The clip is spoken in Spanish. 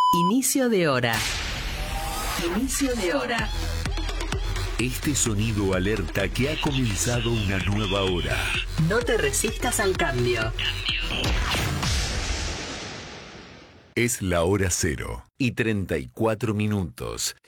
Inicio de hora. Inicio de hora. Este sonido alerta que ha comenzado una nueva hora. No te resistas al cambio. Es la hora 0:34.